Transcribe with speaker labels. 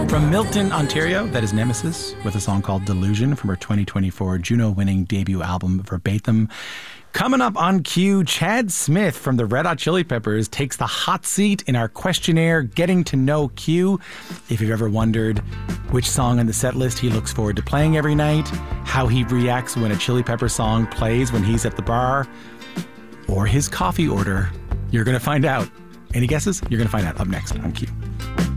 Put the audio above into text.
Speaker 1: From Milton, Ontario, that is Nemesis, with a song called Delusion from her 2024 Juno-winning debut album, Verbatim. Coming up on Q, Chad Smith from the Red Hot Chili Peppers takes the hot seat in our questionnaire, Getting to Know Q. If you've ever wondered which song on the set list he looks forward to playing every night, how he reacts when a Chili Pepper song plays when he's at the bar, or his coffee order, you're going to find out. Any guesses? You're going to find out up next on Q.